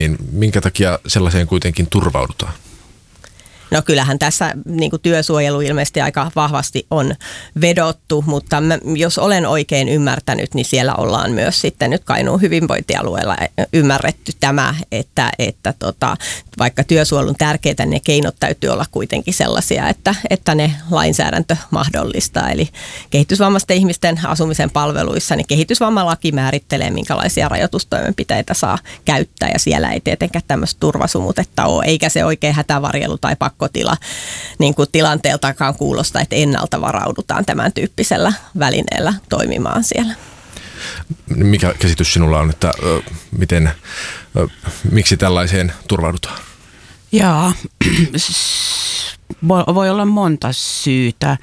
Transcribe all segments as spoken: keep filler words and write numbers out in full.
niin minkä takia sellaiseen kuitenkin turvaudutaan? No kyllähän tässä niin kuin työsuojelu ilmeisesti aika vahvasti on vedottu, mutta mä, jos olen oikein ymmärtänyt, niin siellä ollaan myös sitten nyt Kainuun hyvinvointialueella ymmärretty tämä, että, että tota, vaikka työsuojelun tärkeitä, ne keinot täytyy olla kuitenkin sellaisia, että, että ne lainsäädäntö mahdollistaa. Eli kehitysvammaisten ihmisten asumisen palveluissa, niin kehitysvammalaki määrittelee, minkälaisia rajoitustoimenpiteitä saa käyttää, ja siellä ei tietenkään tämmöistä turvasumutetta ole, eikä se oikein hätävarjelu tai pakko Tila, niin kuin tilanteeltakaan kuulosta, että ennalta varaudutaan tämän tyyppisellä välineellä toimimaan siellä. Mikä käsitys sinulla on, että ö, miten, ö, miksi tällaiseen turvaudutaan? Jaa, voi olla monta syytä.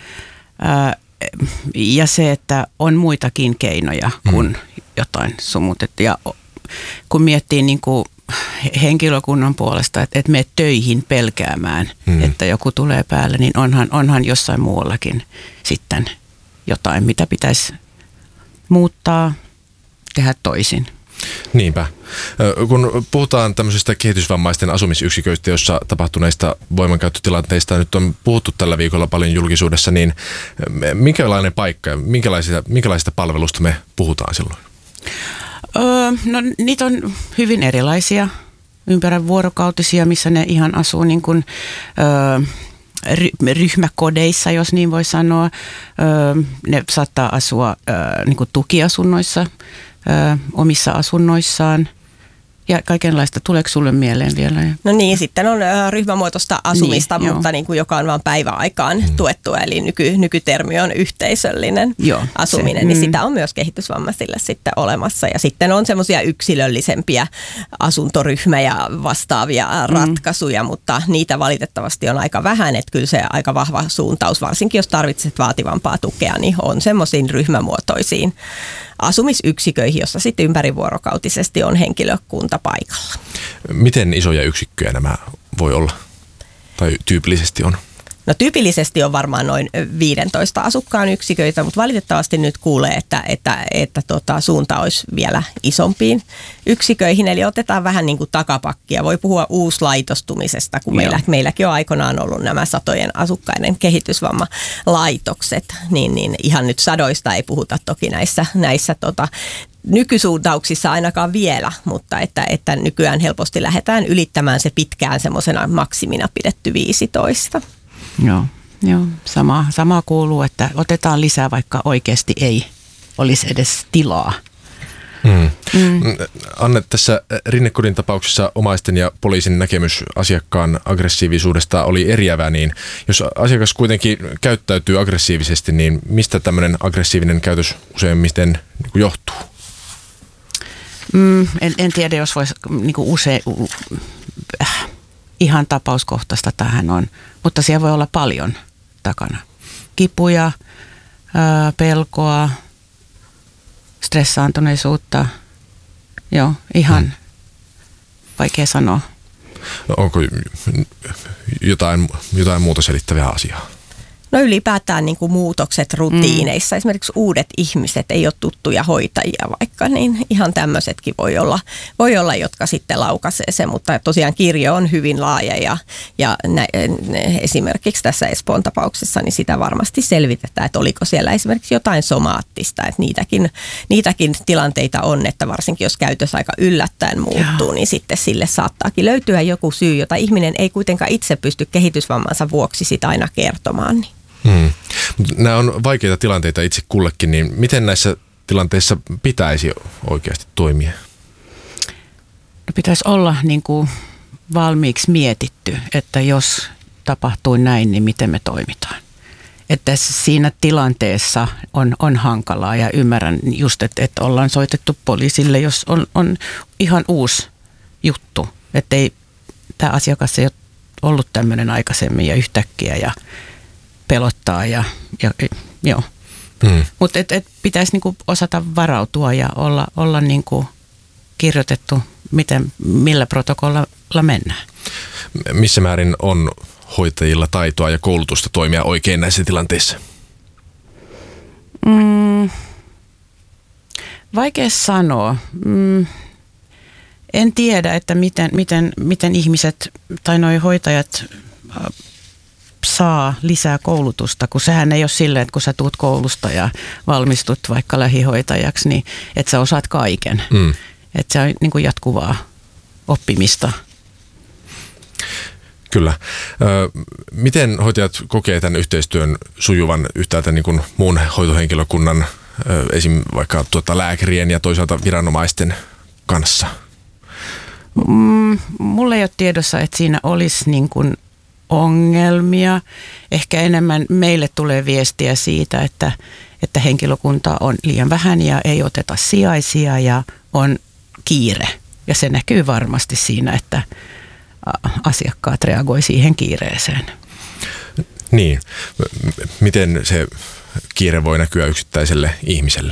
Ja se, että on muitakin keinoja kuin hmm. jotain sumutetta. Ja kun miettii niin kuin henkilökunnan puolesta, että et mene töihin pelkäämään, hmm. että joku tulee päälle, niin onhan, onhan jossain muuallakin sitten jotain, mitä pitäisi muuttaa, tehdä toisin. Niinpä. Kun puhutaan tämmöisistä kehitysvammaisten asumisyksiköistä, joissa tapahtuneista voimankäyttötilanteista nyt on puhuttu tällä viikolla paljon julkisuudessa, niin minkälainen paikka ja minkälaisista, minkälaisista palvelusta me puhutaan silloin? Öö, no niitä on hyvin erilaisia, ympärivuorokautisia, missä ne ihan asuu niin kuin, öö, ryhmäkodeissa, jos niin voi sanoa. Öö, ne saattaa asua öö, niin kuin tukiasunnoissa, öö, omissa asunnoissaan. Ja kaikenlaista. Tuleeko sulle mieleen vielä? No niin, sitten on ryhmämuotoista asumista, niin, mutta niin kuin joka on vain päiväaikaan mm. tuettua, eli nyky, nykytermi on yhteisöllinen joo, asuminen, se, niin mm. sitä on myös kehitysvammaisille sitten olemassa. Ja sitten on semmoisia yksilöllisempiä asuntoryhmä- ja vastaavia mm. ratkaisuja, mutta niitä valitettavasti on aika vähän, että kyllä se aika vahva suuntaus, varsinkin jos tarvitset vaativampaa tukea, niin on semmoisiin ryhmämuotoisiin asumisyksiköihin, jossa sitten ympärivuorokautisesti on henkilökunta paikalla. Miten isoja yksikköjä nämä voi olla tai tyypillisesti on? No tyypillisesti on varmaan noin viisitoista asukkaan yksiköitä, mutta valitettavasti nyt kuulee, että, että, että tota, suunta olisi vielä isompiin yksiköihin. Eli otetaan vähän niin kuin takapakkia. Voi puhua uuslaitostumisesta, kun meillä, meilläkin on aikoinaan ollut nämä satojen asukkaiden kehitysvammalaitokset. Niin, niin ihan nyt sadoista ei puhuta toki näissä, näissä tota, nykysuuntauksissa ainakaan vielä, mutta että, että nykyään helposti lähdetään ylittämään se pitkään semmoisena maksimina pidetty viisitoista. Joo, joo. Sama, sama kuuluu, että otetaan lisää, vaikka oikeasti ei olisi edes tilaa. Mm. Mm. Anne, tässä Rinnekodin tapauksessa omaisten ja poliisin näkemys asiakkaan aggressiivisuudesta oli eriävä, niin jos asiakas kuitenkin käyttäytyy aggressiivisesti, niin mistä tämmöinen aggressiivinen käytös useimmiten niin kuin johtuu? Mm, en, en tiedä, jos voisi niin kuin usein... Äh. Ihan tapauskohtaista tähän on, mutta siellä voi olla paljon takana. Kipuja, ää, pelkoa, stressaantuneisuutta. Joo, ihan hmm. vaikea sanoa. No, onko jotain, jotain muuta selittävää asiaa? No ylipäätään niin kuin muutokset rutiineissa, mm. esimerkiksi uudet ihmiset, ei ole tuttuja hoitajia vaikka, niin ihan tämmöisetkin voi olla, voi olla, jotka sitten laukaisee se, mutta tosiaan kirjo on hyvin laaja ja, ja nä, esimerkiksi tässä Espoon tapauksessa niin sitä varmasti selvitetään, että oliko siellä esimerkiksi jotain somaattista, että niitäkin, niitäkin tilanteita on, että varsinkin jos käytös aika yllättäen muuttuu, Joo. niin sitten sille saattaakin löytyä joku syy, jota ihminen ei kuitenkaan itse pysty kehitysvammansa vuoksi sitä aina kertomaan. Niin. Hmm. Nämä on vaikeita tilanteita itse kullekin, niin miten näissä tilanteissa pitäisi oikeasti toimia? No pitäisi olla niin kuin valmiiksi mietitty, että jos tapahtuu näin, niin miten me toimitaan. Että siinä tilanteessa on, on hankalaa ja ymmärrän just, että, että ollaan soitettu poliisille, jos on, on ihan uusi juttu. Että ei, tämä asiakas ei ole ollut tämmöinen aikaisemmin ja yhtäkkiä ja pelottaa ja, ja joo. Hmm. Mutta et, et pitäisi niinku osata varautua ja olla, olla niinku kirjoitettu, miten, millä protokollalla mennään. Missä määrin on hoitajilla taitoa ja koulutusta toimia oikein näissä tilanteissa? Mm, vaikea sanoa. Mm, En tiedä, että miten, miten, miten ihmiset tai noi hoitajat äh, saa lisää koulutusta, kun sehän ei ole silleen, että kun sä tuut koulusta ja valmistut vaikka lähihoitajaksi, niin että sä osaat kaiken. Mm. Että se on niin kuin jatkuvaa oppimista. Kyllä. Ö, miten hoitajat kokee tämän yhteistyön sujuvan yhtäältä niin kuin muun hoitohenkilökunnan, ö, esim. Vaikka tuota, lääkärien ja toisaalta viranomaisten kanssa? Mm, mulla ei ole tiedossa, että siinä olisi niin kuin ongelmia. Ehkä enemmän meille tulee viestiä siitä, että, että henkilökuntaa on liian vähän ja ei oteta sijaisia ja on kiire. Ja se näkyy varmasti siinä, että asiakkaat reagoi siihen kiireeseen. Niin. Miten se kiire voi näkyä yksittäiselle ihmiselle?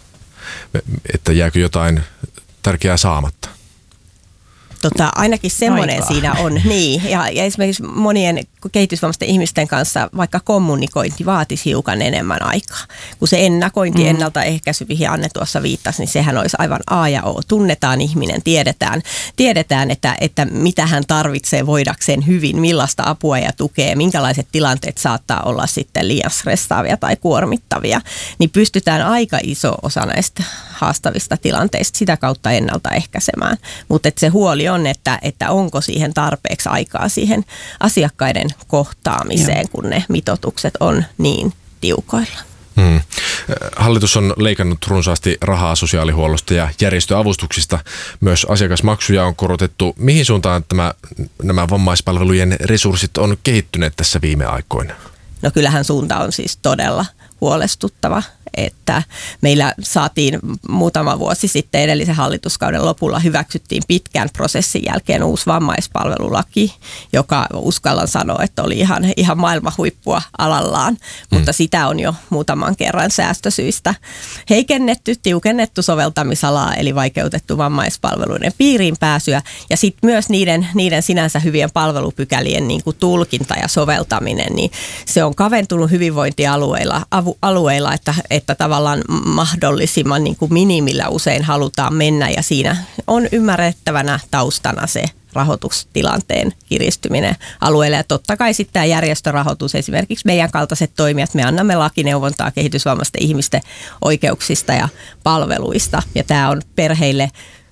Että jääkö jotain tärkeää saamatta? Tota, ainakin semmoinen Aikaa. siinä on, niin. Ja, ja esimerkiksi monien kehitysvammaisten ihmisten kanssa vaikka kommunikointi vaatisi hiukan enemmän aikaa. Kun se ennakointi, mm. ennaltaehkäisy, mihin Anne tuossa viittasi, niin sehän olisi aivan A ja O. Tunnetaan ihminen, tiedetään, tiedetään että, että mitä hän tarvitsee voidakseen hyvin, millaista apua ja tukea, minkälaiset tilanteet saattaa olla sitten liian stressaavia tai kuormittavia. Niin pystytään aika iso osa näistä haastavista tilanteista sitä kautta ennaltaehkäisemään. Mutta se huoli on, että, että onko siihen tarpeeksi aikaa siihen asiakkaiden kohtaamiseen, Joo. kun ne mitoitukset on niin tiukoilla. Hmm. Hallitus on leikannut runsaasti rahaa sosiaalihuollosta ja järjestöavustuksista. Myös asiakasmaksuja on korotettu. Mihin suuntaan tämä, nämä vammaispalvelujen resurssit on kehittyneet tässä viime aikoina? No kyllähän suunta on siis todella huolestuttava, että meillä saatiin muutama vuosi sitten edellisen hallituskauden lopulla hyväksyttiin pitkän prosessin jälkeen uusi vammaispalvelulaki, joka uskallan sanoa, että oli ihan, ihan maailman huippua alallaan, mm. mutta sitä on jo muutaman kerran säästösyistä heikennetty, tiukennettu soveltamisalaa eli vaikeutettu vammaispalveluiden piiriin pääsyä ja sitten myös niiden, niiden sinänsä hyvien palvelupykälien niin kuin tulkinta ja soveltaminen, niin se on kaventunut hyvinvointialueilla, avu, alueilla, että, että tavallaan mahdollisimman niin kuin minimillä usein halutaan mennä ja siinä on ymmärrettävänä taustana se rahoitustilanteen kiristyminen alueelle. Ja totta kai sitten tämä järjestörahoitus, esimerkiksi meidän kaltaiset toimijat, me annamme lakineuvontaa kehitysvammaisten ihmisten oikeuksista ja palveluista ja tämä on perheille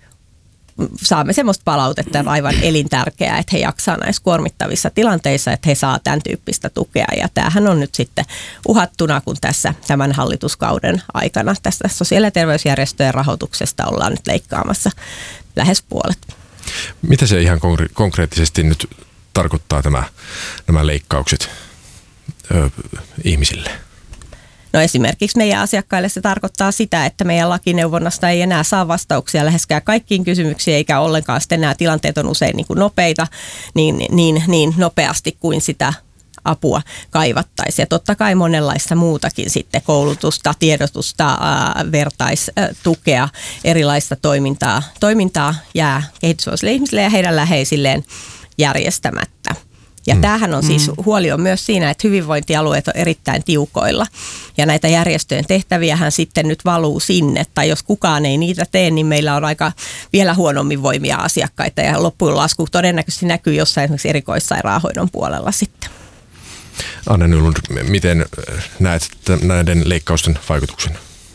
saamme semmoista palautetta, että aivan elintärkeää, että he jaksaa näissä kuormittavissa tilanteissa, että he saa tämän tyyppistä tukea. Ja tämähän on nyt sitten uhattuna, kun tässä tämän hallituskauden aikana tästä sosiaali- ja terveysjärjestöjen rahoituksesta ollaan nyt leikkaamassa lähes puolet. Mitä se ihan konkreettisesti nyt tarkoittaa tämä, nämä leikkaukset ö, ihmisille? No esimerkiksi meidän asiakkaille se tarkoittaa sitä, että meidän lakineuvonnasta ei enää saa vastauksia läheskään kaikkiin kysymyksiin, eikä ollenkaan sitten nämä tilanteet on usein niin kuin nopeita niin, niin, niin nopeasti kuin sitä apua kaivattaisiin. Ja totta kai monenlaista muutakin sitten, koulutusta, tiedotusta, ää, vertaistukea, erilaista toimintaa, toimintaa jää kehitysvammaisille ihmisille ja heidän läheisilleen järjestämättä. Ja mm. tämähän on siis, huoli on myös siinä, että hyvinvointialueet on erittäin tiukoilla. Ja näitä järjestöjen tehtäviähän sitten nyt valuu sinne, tai jos kukaan ei niitä tee, niin meillä on aika vielä huonommin voimia asiakkaita. Ja loppujen lasku todennäköisesti näkyy jossain esimerkiksi erikoissairaanhoidon puolella sitten. Anne Nylund, miten näet näiden leikkausten vaikutuksen?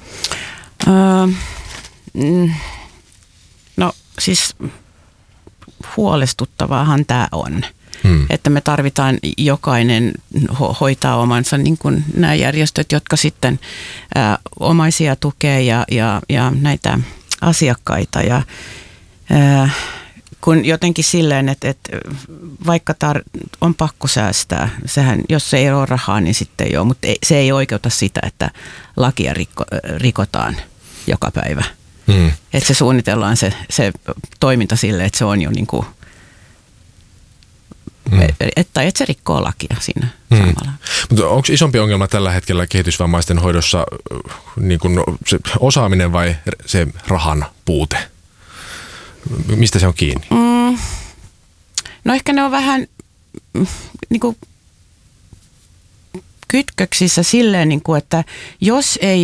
Öö, no siis huolestuttavaahan tämä on. Hmm. Että me tarvitaan jokainen ho- hoitaa omansa, niin kuin nämä järjestöt, jotka sitten ää, omaisia tukee ja, ja, ja näitä asiakkaita. Ja, ää, kun jotenkin silleen, että, että vaikka tar- on pakko säästää, sehän, jos ei ole rahaa, niin sitten ei ole, mutta ei, se ei oikeuta sitä, että lakia rikko, rikotaan joka päivä. Hmm. Että se suunnitellaan se, se toiminta silleen, että se on jo niin kuin Mm. Että et se rikkoo lakia siinä mm. samalla. Mutta onko isompi ongelma tällä hetkellä kehitysvammaisten hoidossa niin kun se osaaminen vai se rahan puute? Mistä se on kiinni? Mm. No ehkä ne on vähän niin kuin kytköksissä silleen, niin kuin, että jos ei ole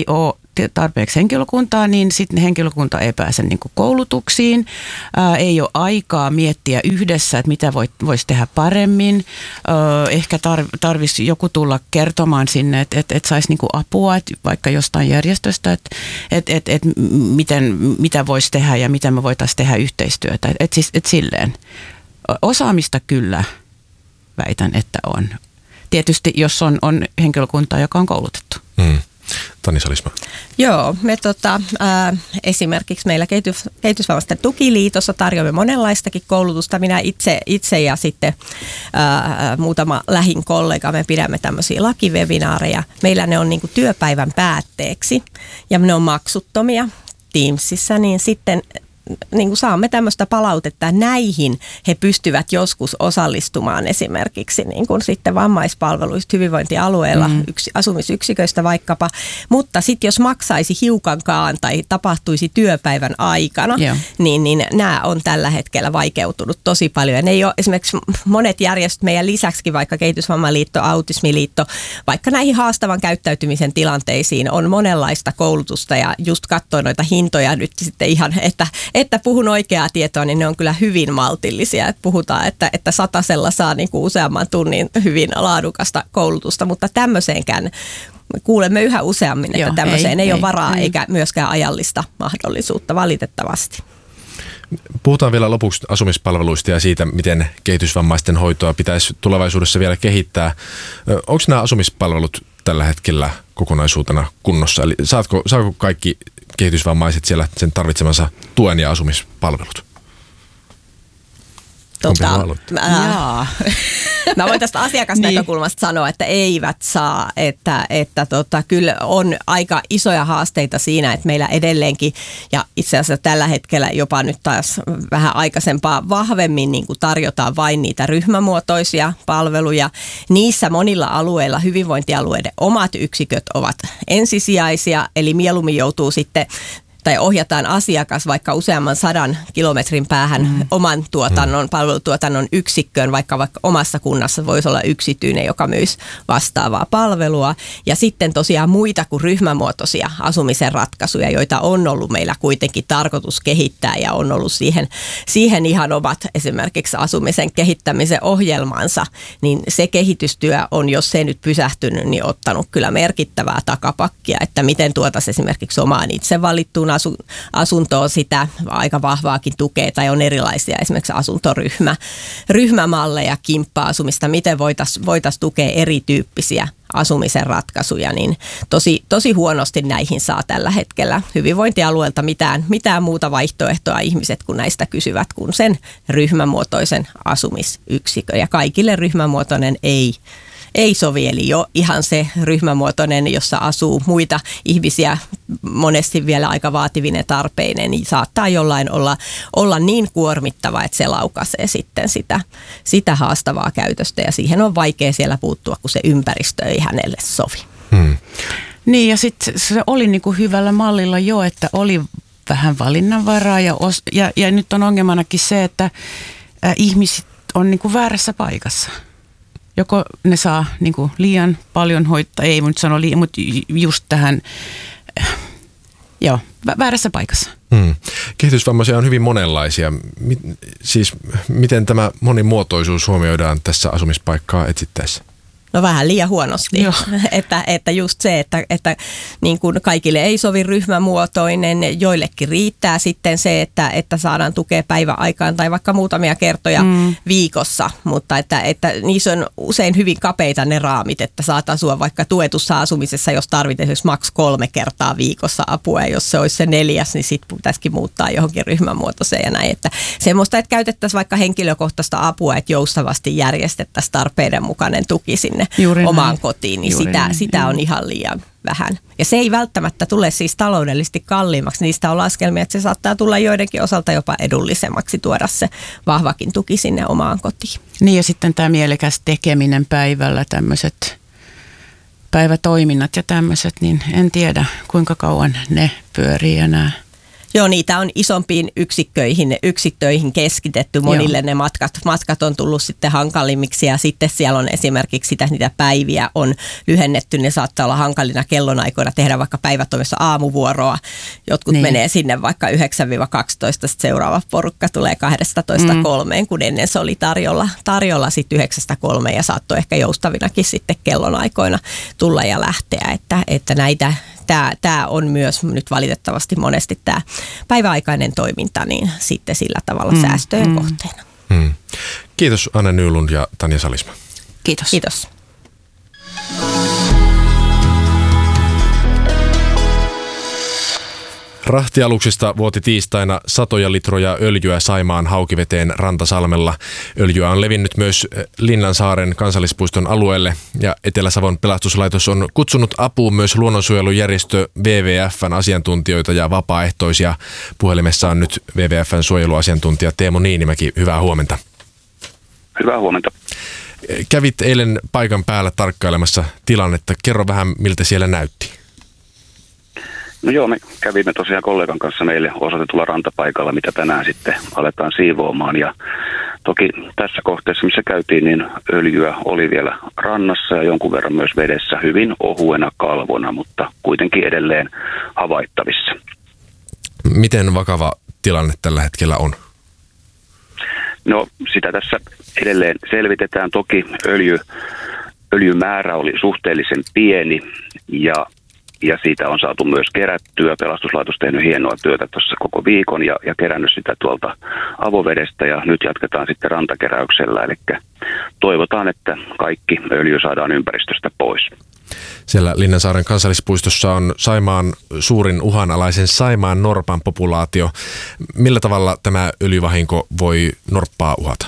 tarpeeksi henkilökuntaa, niin sitten henkilökunta ei pääse niin kuin koulutuksiin. Ää, ei ole aikaa miettiä yhdessä, että mitä voisi tehdä paremmin. Ää, ehkä tar, tarvitsisi joku tulla kertomaan sinne, että et, et saisi niin kuin apua, et vaikka jostain järjestöstä, että et, et, et miten, mitä voisi tehdä ja miten me voitaisiin tehdä yhteistyötä. Et, et siis, et silleen. Osaamista kyllä väitän, että on. Tietysti jos on, on henkilökuntaa, joka on koulutettu. Mm. Tanni Salisma. Joo, me tota, ää, esimerkiksi meillä kehitys, kehitysvammaisten tukiliitossa tarjoamme monenlaistakin koulutusta. Minä itse, itse ja sitten ää, muutama lähin kollega, me pidämme tämmöisiä lakivebinaareja. Meillä ne on niin kuin työpäivän päätteeksi ja ne on maksuttomia Teamsissa, niin sitten niin kuin saamme tämmöistä palautetta, näihin he pystyvät joskus osallistumaan esimerkiksi niin kuin sitten vammaispalveluista hyvinvointialueella, mm. yksi, asumisyksiköistä vaikkapa, mutta sitten jos maksaisi hiukankaan tai tapahtuisi työpäivän aikana, yeah. niin, niin nämä on tällä hetkellä vaikeutunut tosi paljon. Ja ne ei ole esimerkiksi monet järjestöt meidän lisäksi, vaikka Kehitysvammaliitto, Autismiliitto, vaikka näihin haastavan käyttäytymisen tilanteisiin on monenlaista koulutusta ja just katsoin noita hintoja nyt sitten ihan, että että puhun oikeaa tietoa, niin ne on kyllä hyvin maltillisia. Että puhutaan, että, että satasella saa niin kuin useamman tunnin hyvin laadukasta koulutusta, mutta tämmöiseenkään kuulemme yhä useammin, että Joo, tämmöiseen ei, ei, ei ole varaa ei. eikä myöskään ajallista mahdollisuutta valitettavasti. Puhutaan vielä lopuksi asumispalveluista ja siitä, miten kehitysvammaisten hoitoa pitäisi tulevaisuudessa vielä kehittää. Onko nämä asumispalvelut tällä hetkellä kokonaisuutena kunnossa? Eli saatko, saako kaikki kehitysvammaiset siellä sen tarvitsemansa tuen ja asumispalvelut? Tota, ää, mä voin tästä asiakasnäkökulmasta niin. sanoa, että eivät saa, että, että tota, kyllä on aika isoja haasteita siinä, että meillä edelleenkin ja itse asiassa tällä hetkellä jopa nyt taas vähän aikaisempaa vahvemmin niin kuin tarjotaan vain niitä ryhmämuotoisia palveluja. Niissä monilla alueilla hyvinvointialueiden omat yksiköt ovat ensisijaisia, eli mieluummin joutuu sitten tai ohjataan asiakas vaikka useamman sadan kilometrin päähän mm. oman tuotannon, mm. palvelutuotannon yksikköön, vaikka vaikka omassa kunnassa voisi olla yksityinen, joka myisi vastaavaa palvelua. Ja sitten tosiaan muita kuin ryhmämuotoisia asumisen ratkaisuja, joita on ollut meillä kuitenkin tarkoitus kehittää ja on ollut siihen, siihen ihan omat esimerkiksi asumisen kehittämisen ohjelmansa, niin se kehitystyö on, jos se nyt pysähtynyt, niin ottanut kyllä merkittävää takapakkia, että miten tuotaisiin esimerkiksi omaan itse valittuun asuntoon sitä aika vahvaakin tukea tai on erilaisia esimerkiksi asuntoryhmä, ryhmämalleja, kimppa-asumista, miten voitaisiin voitais tukea erityyppisiä asumisen ratkaisuja, niin tosi, tosi huonosti näihin saa tällä hetkellä hyvinvointialueelta mitään, mitään muuta vaihtoehtoa ihmiset, kun näistä kysyvät, kuin sen ryhmämuotoisen asumisyksikön. Ja kaikille ryhmämuotoinen ei Ei sovi, eli jo ihan se ryhmämuotoinen, jossa asuu muita ihmisiä monesti vielä aika vaativinen tarpeinen, niin saattaa jollain olla, olla niin kuormittava, että se laukaisee sitten sitä, sitä haastavaa käytöstä ja siihen on vaikea siellä puuttua, kun se ympäristö ei hänelle sovi. Hmm. Niin ja sitten se oli niinku hyvällä mallilla jo, että oli vähän valinnanvaraa ja, os, ja, ja nyt on ongelmanakin se, että äh, ihmiset on niinku väärässä paikassa. Joko ne saa niin kuin liian paljon hoitaa, ei nyt sano liian, mutta just tähän, joo, väärässä paikassa. Hmm. Kehitysvammaisia on hyvin monenlaisia. Mi- siis miten tämä monimuotoisuus huomioidaan tässä asumispaikkaa etsittäessä? No vähän liian huonosti, että, että just se, että, että niin kuin kaikille ei sovi ryhmämuotoinen, joillekin riittää sitten se, että, että saadaan tukea päiväaikaan tai vaikka muutamia kertoja mm. viikossa, mutta että, että niissä on usein hyvin kapeita ne raamit, että saat asua vaikka tuetussa asumisessa, jos tarvitset esimerkiksi maks kolme kertaa viikossa apua ja jos se olisi se neljäs, niin sitten pitäisikin muuttaa johonkin ryhmämuotoiseen ja näin, että semmoista, että käytettäisiin vaikka henkilökohtaista apua, että joustavasti järjestettäisiin tarpeiden mukainen tuki sinne Juuri omaan näin. kotiin, niin sitä, sitä on ihan liian vähän. Ja se ei välttämättä tule siis taloudellisesti kalliimmaksi. Niistä on laskelmia, että se saattaa tulla joidenkin osalta jopa edullisemmaksi tuoda se vahvakin tuki sinne omaan kotiin. Niin ja sitten tämä mielekäs tekeminen päivällä, tämmöiset päivätoiminnat ja tämmöiset, niin en tiedä kuinka kauan ne pyörii ja nämä. Joo, niitä on isompiin yksikköihin, yksikköihin keskitetty. Monille Joo. ne matkat, matkat on tullut sitten hankalimmiksi ja sitten siellä on esimerkiksi sitä, niitä päiviä on lyhennetty. Ne saattaa olla hankalina kellonaikoina tehdä vaikka päivätoimissa aamuvuoroa. Jotkut niin. menee sinne vaikka yhdeksän kaksitoista, sitten seuraava porukka tulee kaksitoista kolmeen, mm. kun ennen se oli tarjolla, tarjolla sitten yhdeksästä kolmeen ja saattoi ehkä joustavinakin sitten kellonaikoina tulla ja lähteä, että, että näitä Tämä, tämä on myös nyt valitettavasti monesti tämä päiväaikainen toiminta, niin sitten sillä tavalla mm, säästöjen mm. kohteena. Mm. Kiitos Anne Nylund ja Tanja Salisma. Kiitos. Kiitos. Rahtialuksista vuoti tiistaina satoja litroja öljyä Saimaan Haukiveteen Rantasalmella. Öljyä on levinnyt myös Linnansaaren kansallispuiston alueelle ja Etelä-Savon pelastuslaitos on kutsunut apuun myös luonnonsuojelujärjestö W W F:n asiantuntijoita ja vapaaehtoisia. Puhelimessa on nyt W W F:n suojeluasiantuntija Teemu Niinimäki. Hyvää huomenta. Hyvää huomenta. Kävit eilen paikan päällä tarkkailemassa tilannetta. Kerro vähän, miltä siellä näytti. No joo, me kävimme tosiaan kollegan kanssa meille osoitetulla rantapaikalla, mitä tänään sitten aletaan siivoamaan. Ja toki tässä kohteessa, missä käytiin, niin öljyä oli vielä rannassa ja jonkun verran myös vedessä hyvin ohuena kalvona, mutta kuitenkin edelleen havaittavissa. Miten vakava tilanne tällä hetkellä on? No sitä tässä edelleen selvitetään. Toki öljy, öljymäärä oli suhteellisen pieni ja Ja siitä on saatu myös kerättyä. Pelastuslaitos tehnyt hienoa työtä tuossa koko viikon ja, ja kerännyt sitä tuolta avovedestä. Ja nyt jatketaan sitten rantakeräyksellä. Eli toivotaan, että kaikki öljy saadaan ympäristöstä pois. Siellä Linnansaaren kansallispuistossa on Saimaan suurin uhanalaisen Saimaan norpan populaatio. Millä tavalla tämä öljyvahinko voi norppaa uhata?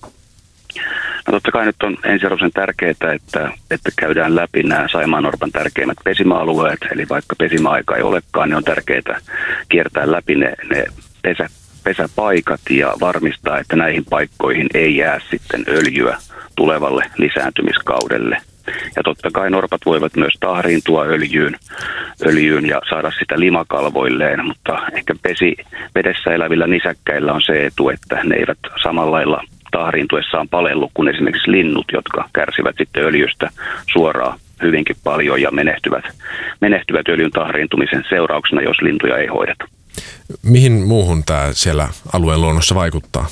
No totta kai nyt on ensiarvoisen tärkeää, että, että käydään läpi nämä Saimaannorpan tärkeimmät pesimäalueet. Eli vaikka pesimäaika ei olekaan, niin on tärkeää kiertää läpi ne, ne pesä, pesäpaikat ja varmistaa, että näihin paikkoihin ei jää sitten öljyä tulevalle lisääntymiskaudelle. Ja totta kai norpat voivat myös tahriintua öljyyn, öljyyn ja saada sitä limakalvoilleen, mutta ehkä pesi vedessä elävillä nisäkkäillä on se etu, että ne eivät samalla lailla tahriintuessaan palellu kuin esimerkiksi linnut, jotka kärsivät sitten öljystä suoraan hyvinkin paljon ja menehtyvät, menehtyvät öljyn tahriintumisen seurauksena, jos lintuja ei hoideta. Mihin muuhun tämä siellä alueen luonnossa vaikuttaa?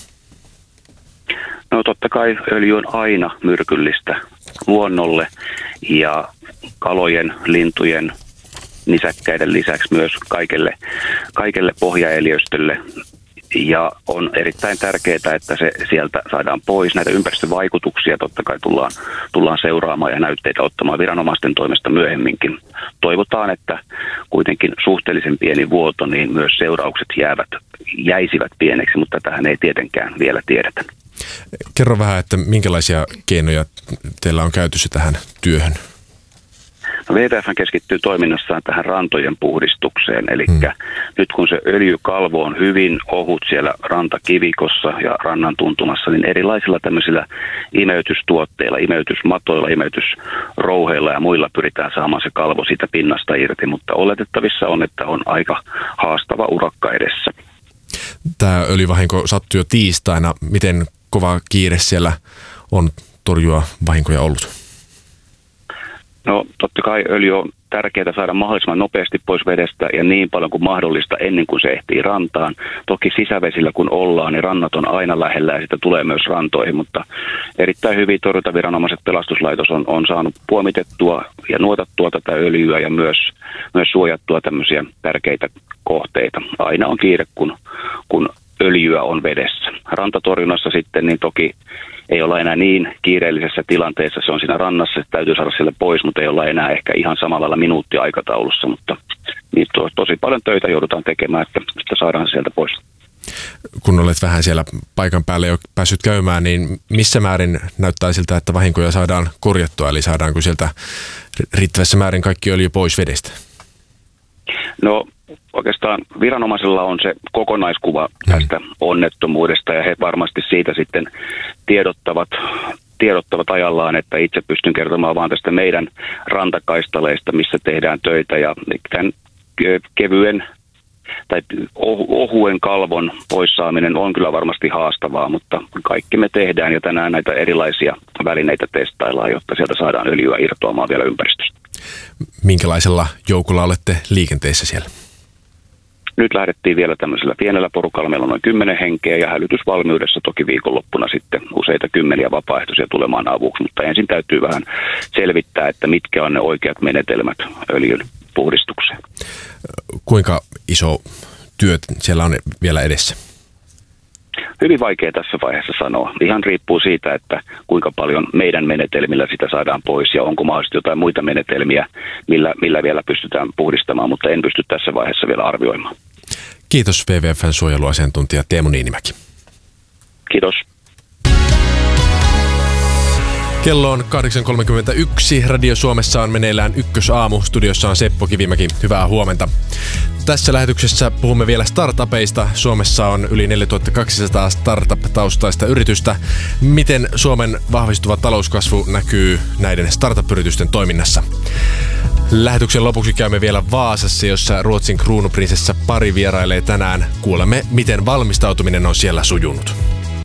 No totta kai öljy on aina myrkyllistä luonnolle ja kalojen, lintujen, nisäkkäiden lisäksi myös kaikelle, kaikelle pohjaeliöstölle. Ja on erittäin tärkeää, että se sieltä saadaan pois. Näitä ympäristövaikutuksia totta kai tullaan, tullaan seuraamaan ja näytteitä ottamaan viranomaisten toimesta myöhemminkin. Toivotaan, että kuitenkin suhteellisen pieni vuoto, niin myös seuraukset jäävät, jäisivät pieneksi, mutta tähän ei tietenkään vielä tiedetä. Kerro vähän, että minkälaisia keinoja teillä on käytössä tähän työhön? No W W F keskittyy toiminnassaan tähän rantojen puhdistukseen, eli hmm. nyt kun se öljykalvo on hyvin ohut siellä rantakivikossa ja rannan tuntumassa, niin erilaisilla tämmöisillä imeytystuotteilla, imeytysmatoilla, imeytysrouheilla ja muilla pyritään saamaan se kalvo siitä pinnasta irti, mutta oletettavissa on, että on aika haastava urakka edessä. Tämä öljyvahinko sattui jo tiistaina. Miten kova kiire siellä on torjua vahinkoja ollut? No totta kai öljy on tärkeää saada mahdollisimman nopeasti pois vedestä ja niin paljon kuin mahdollista ennen kuin se ehtii rantaan. Toki sisävesillä kun ollaan, niin rannat on aina lähellä ja sitä tulee myös rantoihin, mutta erittäin hyvin torjuntaviranomaiset pelastuslaitos on, on saanut puomitettua ja nuotattua tätä öljyä ja myös, myös suojattua tämmöisiä tärkeitä kohteita. Aina on kiire, kun, kun öljyä on vedessä. Rantatorjunnassa sitten niin toki ei olla enää niin kiireellisessä tilanteessa, se on siinä rannassa, että täytyy saada sille pois, mutta ei olla enää ehkä ihan samalla lailla minuuttiaikataulussa, mutta niin to, tosi paljon töitä joudutaan tekemään, että sitä saadaan sieltä pois. Kun olet vähän siellä paikan päälle jo päässyt käymään, niin missä määrin näyttää siltä, että vahinkoja saadaan korjattua, eli saadaanko sieltä riittävässä määrin kaikki öljy pois vedestä? No oikeastaan viranomaisella on se kokonaiskuva tästä onnettomuudesta ja he varmasti siitä sitten tiedottavat, tiedottavat ajallaan, että itse pystyn kertomaan vaan tästä meidän rantakaistaleista, missä tehdään töitä ja tämän kevyen tai ohuen kalvon poissaaminen on kyllä varmasti haastavaa, mutta kaikki me tehdään ja tänään näitä erilaisia välineitä testaillaan, jotta sieltä saadaan öljyä irtoamaan vielä ympäristöstä. Minkälaisella joukolla olette liikenteessä siellä? Nyt lähdettiin vielä tämmöisellä pienellä porukalla, meillä on noin kymmenen henkeä ja hälytysvalmiudessa toki viikonloppuna sitten useita kymmeniä vapaaehtoisia tulemaan avuksi, mutta ensin täytyy vähän selvittää, että mitkä on ne oikeat menetelmät öljyn puhdistukseen. Kuinka iso työ siellä on vielä edessä? Hyvin vaikea tässä vaiheessa sanoa. Ihan riippuu siitä, että kuinka paljon meidän menetelmillä sitä saadaan pois ja onko mahdollisesti jotain muita menetelmiä, millä, millä vielä pystytään puhdistamaan, mutta en pysty tässä vaiheessa vielä arvioimaan. Kiitos W W F:n suojeluasiantuntija Teemu Niinimäki. Kiitos. Kello on kahdeksan kolmekymmentäyksi. Radio Suomessa on meneillään Ykkösaamu. Studiossa on Seppo Kivimäki. Hyvää huomenta. Tässä lähetyksessä puhumme vielä startupeista. Suomessa on yli neljätuhattakaksisataa startup-taustaista yritystä. Miten Suomen vahvistuva talouskasvu näkyy näiden startup-yritysten toiminnassa? Lähetyksen lopuksi käymme vielä Vaasassa, jossa Ruotsin kruunuprinsessa pari vierailee tänään. Kuulemme, miten valmistautuminen on siellä sujunut.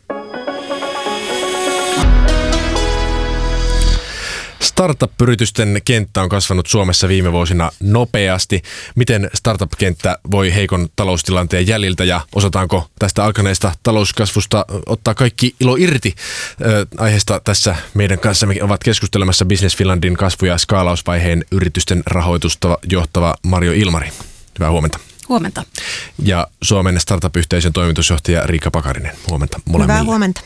Startup-yritysten kenttä on kasvanut Suomessa viime vuosina nopeasti. Miten startup-kenttä voi heikon taloustilanteen jäljiltä ja osataanko tästä alkaneesta talouskasvusta ottaa kaikki ilo irti? Äh, aiheesta tässä meidän kanssamme ovat keskustelemassa Business Finlandin kasvu- ja skaalausvaiheen yritysten rahoitusta johtava Marjo Ilmari. Hyvää huomenta. Huomenta. Ja Suomen startup-yhteisön toimitusjohtaja Riikka Pakarinen. Huomenta molemmille. Hyvää huomenta.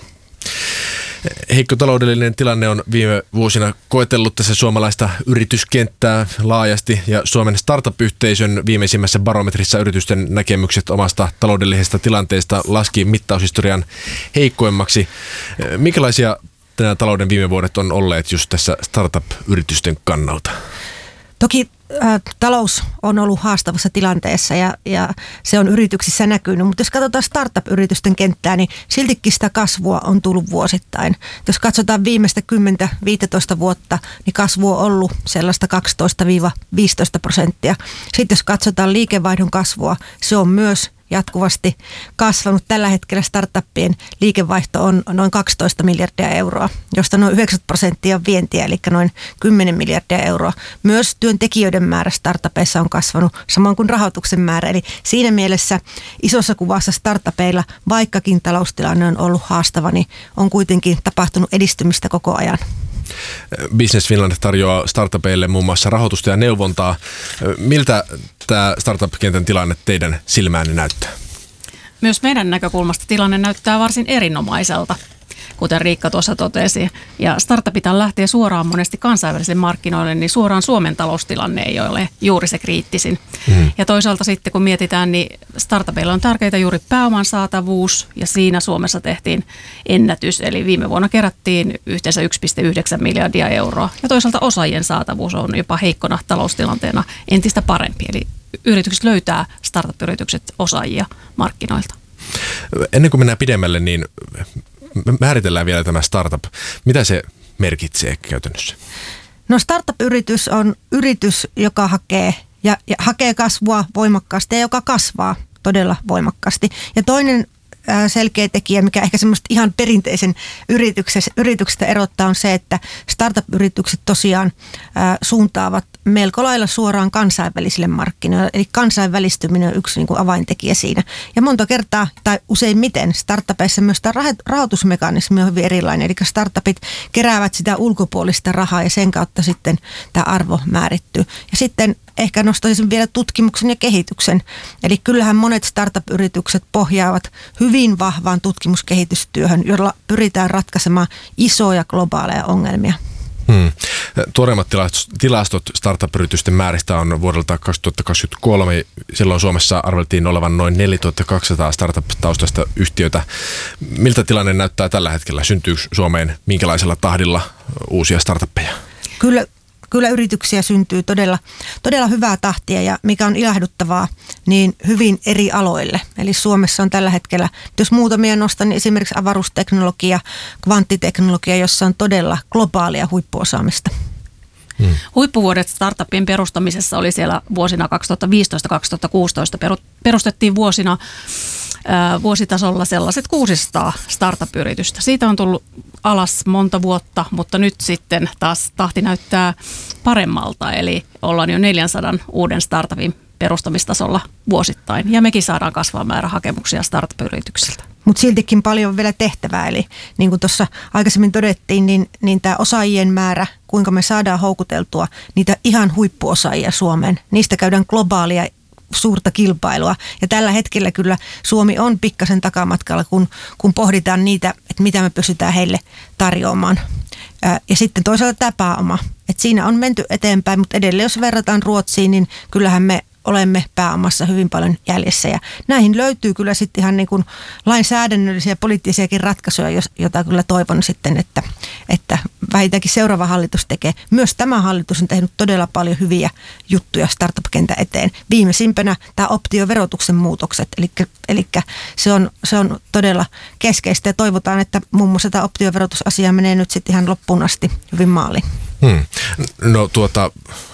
Heikko taloudellinen tilanne on viime vuosina koetellut tässä suomalaista yrityskenttää laajasti ja Suomen startup-yhteisön viimeisimmässä barometrissa yritysten näkemykset omasta taloudellisesta tilanteesta laski mittaushistorian heikkoimmaksi. Minkälaisia tänä talouden viime vuodet on olleet just tässä startup-yritysten kannalta? Toki ä, talous on ollut haastavassa tilanteessa ja, ja se on yrityksissä näkynyt, mutta jos katsotaan startup-yritysten kenttää, niin siltikin sitä kasvua on tullut vuosittain. Jos katsotaan viimeistä kymmenen viisitoista vuotta, niin kasvu on ollut sellaista kaksitoista viisitoista prosenttia. Sitten jos katsotaan liikevaihdon kasvua, se on myös jatkuvasti kasvanut. Tällä hetkellä startuppien liikevaihto on noin kaksitoista miljardia euroa, josta noin yhdeksänkymmentä prosenttia on vientiä, eli noin kymmenen miljardia euroa. Myös työntekijöiden määrä startupeissa on kasvanut, samoin kuin rahoituksen määrä. Eli siinä mielessä isossa kuvassa startupeilla, vaikkakin taloustilanne on ollut haastava, niin on kuitenkin tapahtunut edistymistä koko ajan. Business Finland tarjoaa startupeille muun muassa rahoitusta ja neuvontaa. Miltä tämä startup-kentän tilanne teidän silmäänne näyttää? Myös meidän näkökulmasta tilanne näyttää varsin erinomaiselta, kuten Riikka tuossa totesi. Ja startupita lähtee suoraan monesti kansainvälisille markkinoille, niin suoraan Suomen taloustilanne ei ole juuri se kriittisin. Mm. Ja toisaalta sitten kun mietitään, niin startupeilla on tärkeää juuri pääoman saatavuus, ja siinä Suomessa tehtiin ennätys. Eli viime vuonna kerättiin yhteensä yksi pilkku yhdeksän miljardia euroa. Ja toisaalta osaajien saatavuus on jopa heikkona taloustilanteena entistä parempi. Eli yritykset löytää startup-yritykset osaajia markkinoilta. Ennen kuin mennään pidemmälle, niin määritellään vielä tämä startup. Mitä se merkitsee käytännössä? No startup-yritys on yritys, joka hakee, ja, ja hakee kasvua voimakkaasti ja joka kasvaa todella voimakkaasti. Ja toinen selkeä tekijä, mikä ehkä semmoista ihan perinteisen yrityksestä erottaa, on se, että startup-yritykset tosiaan ää, suuntaavat melko lailla suoraan kansainvälisille markkinoille. Eli kansainvälistyminen on yksi niin kuin avaintekijä siinä. Ja monta kertaa, tai useimmiten startupeissa myös tämä rahoitusmekanismi on hyvin erilainen. Eli startupit keräävät sitä ulkopuolista rahaa ja sen kautta sitten tämä arvo määrittyy. Ja sitten ehkä nostaisin vielä tutkimuksen ja kehityksen. Eli kyllähän monet startup-yritykset pohjaavat hyvin vahvaan tutkimuskehitystyöhön, jolla pyritään ratkaisemaan isoja globaaleja ongelmia. Hmm. Tuoreimmat tilastot startup-yritysten määristä on vuodelta kaksituhattakaksikymmentäkolme. Silloin Suomessa arveltiin olevan noin neljätuhattakaksisataa startup-taustaista yhtiötä. Miltä tilanne näyttää tällä hetkellä? Syntyykö Suomeen minkälaisella tahdilla uusia startuppeja? Kyllä. Kyllä yrityksiä syntyy todella, todella hyvää tahtia ja mikä on ilahduttavaa, niin hyvin eri aloille. Eli Suomessa on tällä hetkellä, jos muutamia nostan, niin esimerkiksi avaruusteknologia, kvanttiteknologia, jossa on todella globaalia huippuosaamista. Hmm. Huippuvuodet startupien perustamisessa oli siellä vuosina kaksituhattaviisitoista kaksituhattakuusitoista. Perustettiin vuosina ää, vuositasolla sellaiset kuusisataa startup-yritystä. Siitä on tullut alas monta vuotta, mutta nyt sitten taas tahti näyttää paremmalta. Eli ollaan jo neljänsadan uuden startupin perustamistasolla vuosittain. Ja mekin saadaan kasvaa määrä hakemuksia startup-yrityksiltä. Mutta siltikin paljon on vielä tehtävää. Eli niin kuin tuossa aikaisemmin todettiin, niin, niin tämä osaajien määrä, kuinka me saadaan houkuteltua niitä ihan huippuosaajia Suomeen. Niistä käydään globaalia suurta kilpailua. Ja tällä hetkellä kyllä Suomi on pikkasen takamatkalla, kun, kun pohditaan niitä, että mitä me pystytään heille tarjoamaan. Ää, ja sitten toisaalta tämä pääoma. Et siinä on menty eteenpäin, mutta edelleen jos verrataan Ruotsiin, niin kyllähän me olemme pääomassa hyvin paljon jäljessä. Ja näihin löytyy kyllä sitten ihan niin kuin lainsäädännöllisiä ja poliittisiakin ratkaisuja, jota kyllä toivon sitten, että, että vähintäänkin seuraava hallitus tekee. Myös tämä hallitus on tehnyt todella paljon hyviä juttuja startup-kentän eteen. Viimeisimpänä tämä optioverotuksen muutokset, eli, eli se, on, se on todella keskeistä ja toivotaan, että muun muassa tämä optioverotusasia menee nyt sitten ihan loppuun asti hyvin maaliin. Hmm. No tuota...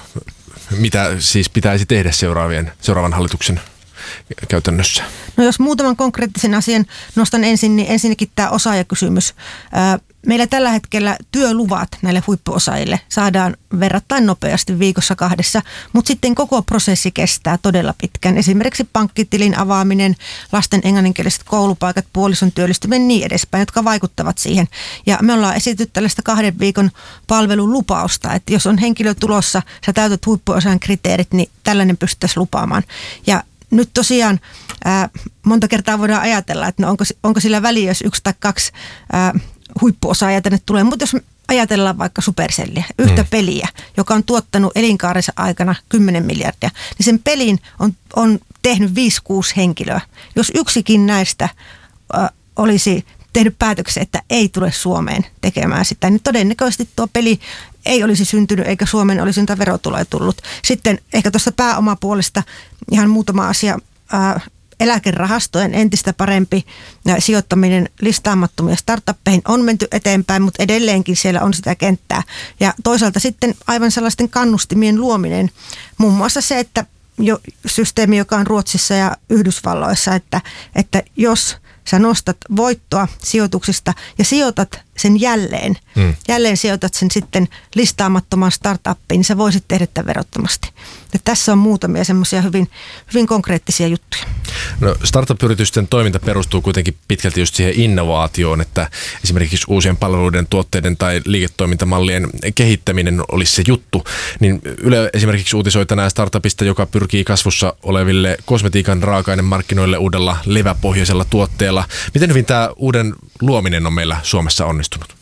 Mitä siis pitäisi tehdä seuraavien, seuraavan hallituksen käytännössä? No jos muutaman konkreettisen asian nostan ensin, niin ensinnäkin tämä osaajakysymys. Meillä tällä hetkellä työluvat näille huippuosaajille saadaan verrattain nopeasti viikossa kahdessa, mutta sitten koko prosessi kestää todella pitkään. Esimerkiksi pankkitilin avaaminen, lasten englanninkieliset koulupaikat, puolison työllistyminen ja niin edespäin, jotka vaikuttavat siihen. Ja me ollaan esitetty tällaista kahden viikon palvelulupausta, että jos on henkilö tulossa, sä täytät huippuosaajan kriteerit, niin tällainen pystyttäisiin lupaamaan. Ja nyt tosiaan ää, monta kertaa voidaan ajatella, että no onko, onko sillä väliä, jos yksi tai kaksi ää, huippuosaajia tänne tulee. Mutta jos ajatellaan vaikka Supercellia, yhtä mm. peliä, joka on tuottanut elinkaarensa aikana kymmenen miljardia, niin sen pelin on, on tehnyt viisi kuusi henkilöä. Jos yksikin näistä ää, olisi tehnyt päätöksen, että ei tule Suomeen tekemään sitä, niin todennäköisesti tuo peli ei olisi syntynyt eikä Suomeen olisi niitä verotuloja tullut. Sitten ehkä tuosta pääomapuolesta ihan muutama asia. Ää, eläkerahastojen entistä parempi ää, sijoittaminen listaamattomia startuppeihin on menty eteenpäin, mutta edelleenkin siellä on sitä kenttää. Ja toisaalta sitten aivan sellaisten kannustimien luominen, muun muassa se, että jo systeemi, joka on Ruotsissa ja Yhdysvalloissa, että, että jos sä nostat voittoa sijoituksista ja sijoitat sen jälleen, mm. jälleen sijoitat sen sitten listaamattomaan startuppiin, niin sä voisit tehdä tämän verottomasti. Ja tässä on muutamia semmoisia hyvin, hyvin konkreettisia juttuja. No, startup-yritysten toiminta perustuu kuitenkin pitkälti just siihen innovaatioon, että esimerkiksi uusien palveluiden, tuotteiden tai liiketoimintamallien kehittäminen olisi se juttu. Niin Yle esimerkiksi uutisoi tänään startupista, joka pyrkii kasvussa oleville kosmetiikan raaka-ainemarkkinoille uudella leväpohjaisella tuotteella. Miten hyvin tämä uuden luominen on meillä Suomessa onnistunut?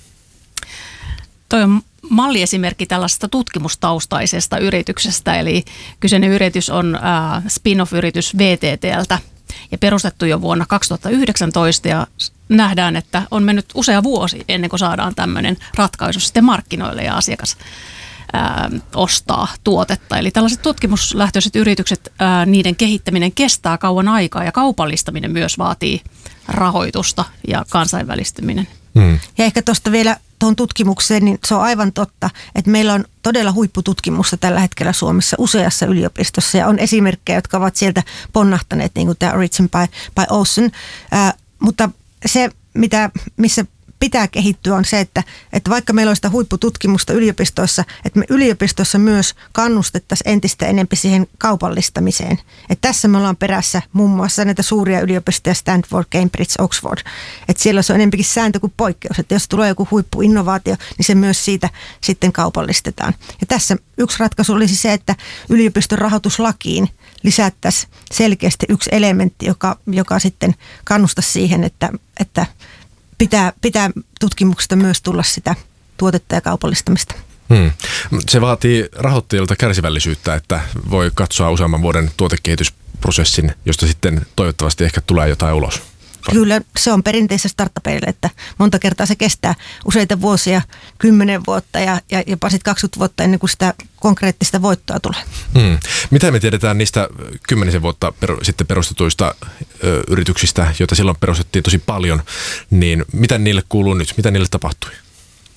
Toi on malliesimerkki tällaisesta tutkimustaustaisesta yrityksestä, eli kyseinen yritys on äh, spin-off-yritys V T T:ltä ja perustettu jo vuonna kaksituhattayhdeksäntoista ja nähdään, että on mennyt usea vuosi ennen kuin saadaan tämmöinen ratkaisu sitten markkinoille ja asiakas ää, ostaa tuotetta. Eli tällaiset tutkimuslähtöiset yritykset, ää, niiden kehittäminen kestää kauan aikaa ja kaupallistaminen myös vaatii rahoitusta ja kansainvälistyminen. Hmm. Ja ehkä tuosta vielä tuon tutkimukseen, niin se on aivan totta, että meillä on todella huippututkimusta tällä hetkellä Suomessa useassa yliopistossa ja on esimerkkejä, jotka ovat sieltä ponnahtaneet, niin kuin tämä Origin by, by Ocean, ää, mutta se, mitä, missä pitää kehittyä on se, että, että vaikka meillä on sitä huippututkimusta yliopistoissa, että me yliopistossa myös kannustettaisiin entistä enemmän siihen kaupallistamiseen. Että tässä me ollaan perässä muun muassa näitä suuria yliopistoja, Stanford, Cambridge, Oxford. Että siellä se on enemmänkin sääntö kuin poikkeus. Että jos tulee joku huippuinnovaatio, niin se myös siitä sitten kaupallistetaan. Ja tässä yksi ratkaisu olisi se, että yliopiston rahoituslakiin lisättäisiin selkeästi yksi elementti, joka, joka sitten kannustaisi siihen, että, että Pitää, pitää tutkimuksesta myös tulla sitä tuotetta ja kaupallistamista. Hmm. Se vaatii rahoittajilta kärsivällisyyttä, että voi katsoa useamman vuoden tuotekehitysprosessin, josta sitten toivottavasti ehkä tulee jotain ulos. Kyllä, se on perinteisessä startupeille, että monta kertaa se kestää useita vuosia, kymmenen vuotta ja, ja jopa sitten kaksikymmentä vuotta ennen kuin sitä konkreettista voittoa tulee. Hmm. Mitä me tiedetään niistä kymmenisen vuotta per, sitten perustetuista ö, yrityksistä, joita silloin perustettiin tosi paljon, niin mitä niille kuuluu nyt? Mitä niille tapahtui?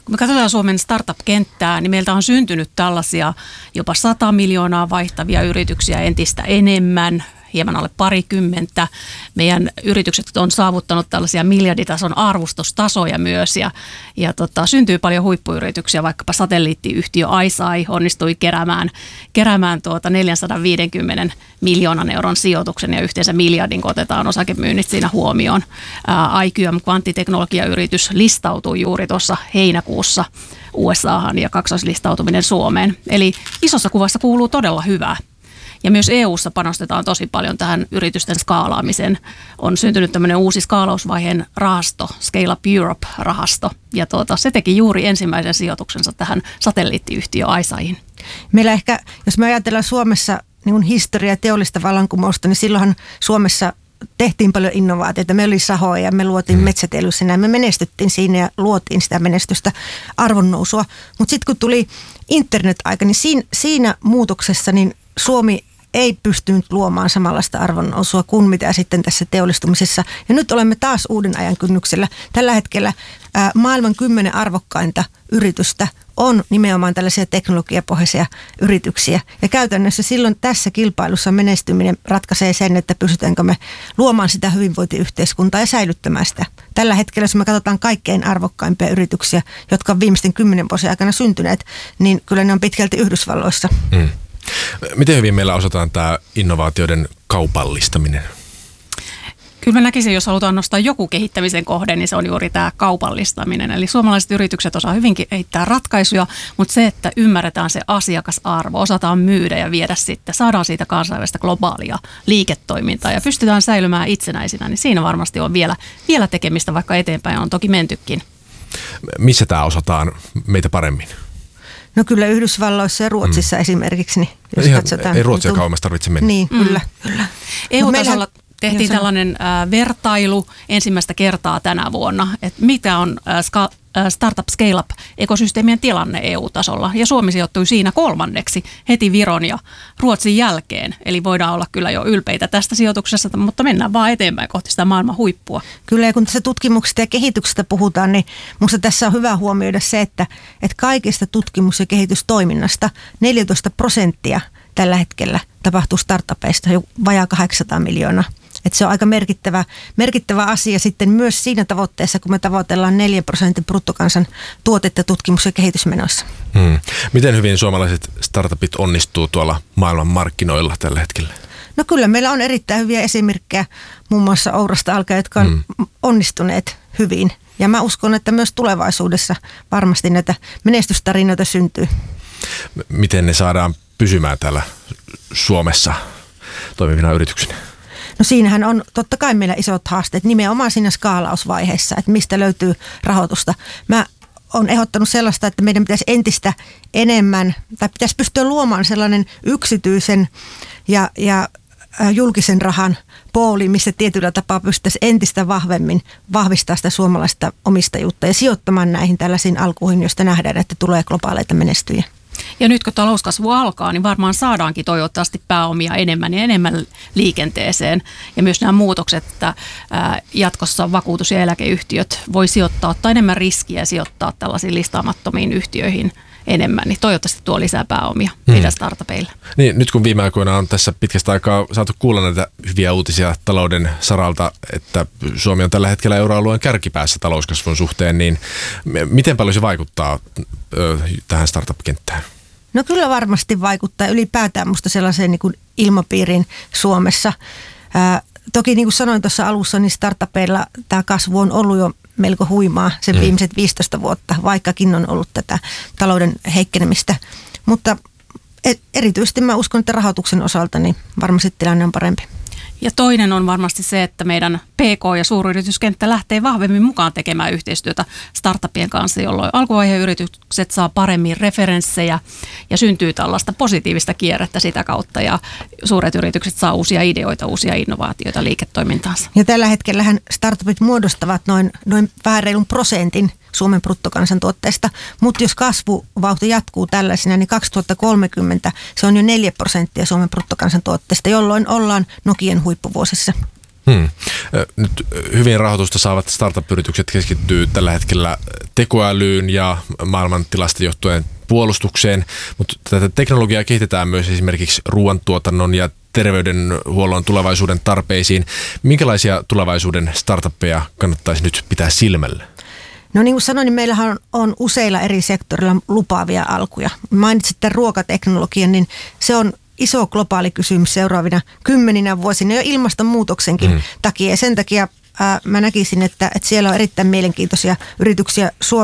Kun me katsotaan Suomen startup-kenttää, niin meiltä on syntynyt tällaisia jopa sata miljoonaa vaihtavia yrityksiä entistä enemmän, hieman alle parikymmentä. Meidän yritykset on saavuttanut tällaisia miljarditason arvostustasoja myös ja, ja tota, syntyy paljon huippuyrityksiä, vaikkapa satelliittiyhtiö iSci onnistui keräämään, keräämään tuota neljäsataaviisikymmentä miljoonan euron sijoituksen ja yhteensä miljardin, kun otetaan osakemyynnit siinä huomioon. Ää, I Q M kvanttiteknologiayritys listautui juuri tuossa heinäkuussa U S A:han ja kaksoislistautuminen Suomeen. Eli isossa kuvassa kuuluu todella hyvää. Ja myös E U:ssa panostetaan tosi paljon tähän yritysten skaalaamiseen. On syntynyt tämmöinen uusi skaalausvaiheen rahasto, Scale Up Europe-rahasto. Ja tuota, se teki juuri ensimmäisen sijoituksensa tähän satelliittiyhtiö iSciin. Meillä ehkä, jos me ajatellaan Suomessa niin historiaa ja teollista vallankumousta, niin silloinhan Suomessa tehtiin paljon innovaatioita. Meillä oli sahoja ja me luotiin mm. metsäteollisuus ja me menestyttiin siinä ja luotiin sitä menestystä, arvonnousua. Mutta sitten kun tuli internet-aika, niin siinä, siinä muutoksessa niin Suomi ei pystynyt luomaan samanlaista arvonnousua kuin mitä sitten tässä teollistumisessa. Ja nyt olemme taas uuden ajan kynnyksellä. Tällä hetkellä ää, maailman kymmenen arvokkainta yritystä on nimenomaan tällaisia teknologiapohjaisia yrityksiä. Ja käytännössä silloin tässä kilpailussa menestyminen ratkaisee sen, että pystytäänkö me luomaan sitä hyvinvointiyhteiskuntaa ja säilyttämään sitä. Tällä hetkellä, jos me katsotaan kaikkein arvokkaimpia yrityksiä, jotka on viimeisten kymmenen vuosien aikana syntyneet, niin kyllä ne on pitkälti Yhdysvalloissa. Mm. Miten hyvin meillä osataan tämä innovaatioiden kaupallistaminen? Kyllä mä näkisin, jos halutaan nostaa joku kehittämisen kohde, niin se on juuri tämä kaupallistaminen. Eli suomalaiset yritykset osaa hyvinkin kehittää ratkaisuja, mutta se, että ymmärretään se asiakasarvo, osataan myydä ja viedä sitten, saadaan siitä kansainvälistä globaalia liiketoimintaa ja pystytään säilymään itsenäisinä, niin siinä varmasti on vielä, vielä tekemistä, vaikka eteenpäin on toki mentykin. Missä tämä osataan meitä paremmin? No kyllä Yhdysvalloissa ja Ruotsissa mm. esimerkiksi. Niin jos Ihan, katsotaan, ei Ruotsia niin, kauemmas tarvitse mennä. Niin, mm. kyllä. kyllä. E U-tasolla tehtiin tällainen äh, vertailu ensimmäistä kertaa tänä vuonna, että mitä on äh, ska- äh, Startup Scale-up-ekosysteemien tilanne E U-tasolla. Ja Suomi sijoittui siinä kolmanneksi heti Viron ja Ruotsin jälkeen. Eli voidaan olla kyllä jo ylpeitä tästä sijoituksesta, mutta mennään vaan eteenpäin kohti sitä maailman huippua. Kyllä, ja kun tässä tutkimuksesta ja kehityksestä puhutaan, niin minusta tässä on hyvä huomioida se, että, että kaikista tutkimus- ja kehitystoiminnasta neljätoista prosenttia tällä hetkellä tapahtuu startupeista, jo vajaa kahdeksansataa miljoonaa. Että se on aika merkittävä, merkittävä asia sitten myös siinä tavoitteessa, kun me tavoitellaan neljä prosentin bruttokansan tuotetta tutkimus- ja kehitysmenoissa. Hmm. Miten hyvin suomalaiset startupit onnistuu tuolla maailman markkinoilla tällä hetkellä? No kyllä, meillä on erittäin hyviä esimerkkejä muun muassa Ourasta alkaen, jotka on hmm. onnistuneet hyvin. Ja mä uskon, että myös tulevaisuudessa varmasti näitä menestystarinoita syntyy. Miten ne saadaan pysymään täällä Suomessa toimivina yrityksinä? No siinähän on totta kai meillä isot haasteet nimenomaan siinä skaalausvaiheessa, että mistä löytyy rahoitusta. Mä oon ehdottanut sellaista, että meidän pitäisi entistä enemmän, tai pitäisi pystyä luomaan sellainen yksityisen ja, ja julkisen rahan pooli, missä tietyllä tapaa pystyttäisiin entistä vahvemmin vahvistaa sitä suomalaista omistajuutta ja sijoittamaan näihin tällaisiin alkuihin, joista nähdään, että tulee globaaleita menestyjiä. Ja nyt kun talouskasvu alkaa, niin varmaan saadaankin toivottavasti pääomia enemmän ja enemmän liikenteeseen. Ja myös nämä muutokset, että jatkossa vakuutus- ja eläkeyhtiöt voi sijoittaa, ottaa enemmän riskiä ja sijoittaa tällaisiin listaamattomiin yhtiöihin enemmän, niin toivottavasti tuo lisää pääomia meidän startupeille. Niin, nyt kun viime aikoina on tässä pitkästä aikaa saatu kuulla näitä hyviä uutisia talouden saralta, että Suomi on tällä hetkellä euroalueen kärkipäässä talouskasvun suhteen, niin miten paljon se vaikuttaa ö, tähän startup-kenttään? No kyllä varmasti vaikuttaa ylipäätään musta sellaiseen niin kuin ilmapiiriin Suomessa. Ää, toki niin kuin sanoin tuossa alussa, niin startupeilla tämä kasvu on ollut jo melko huimaa sen viimeiset viisitoista vuotta, vaikkakin on ollut tätä talouden heikkenemistä. Mutta erityisesti mä uskon, että rahoituksen osalta niin varmasti tilanne on parempi. Ja toinen on varmasti se, että meidän P K- ja suuryrityskenttä lähtee vahvemmin mukaan tekemään yhteistyötä startupien kanssa, jolloin alkuvaiheen yritykset saa paremmin referenssejä ja syntyy tällaista positiivista kierrettä sitä kautta ja suuret yritykset saa uusia ideoita, uusia innovaatioita liiketoimintaansa. Ja tällä hetkellähän startupit muodostavat noin, noin vähän reilun prosentin Suomen bruttokansantuotteesta, mutta jos kasvuvauhti jatkuu tällaisena, niin kaksituhattakolmekymmentä se on jo neljä prosenttia Suomen bruttokansantuotteesta, jolloin ollaan Nokian huippuvuosissa. Hmm. Nyt hyvin rahoitusta saavat startup-yritykset keskittyy tällä hetkellä tekoälyyn ja maailmantilasta johtuen puolustukseen, mutta tätä teknologiaa kehitetään myös esimerkiksi ruoantuotannon ja terveydenhuollon tulevaisuuden tarpeisiin. Minkälaisia tulevaisuuden startuppeja kannattaisi nyt pitää silmällä? No niin kuin sanoin, niin meillähän on, on useilla eri sektorilla lupaavia alkuja. Mainitsit tämän ruokateknologian, niin se on iso globaali kysymys seuraavina kymmeninä vuosina jo ilmastonmuutoksenkin mm. takia. Ja sen takia ää, mä näkisin, että, että siellä on erittäin mielenkiintoisia yrityksiä Suomessa.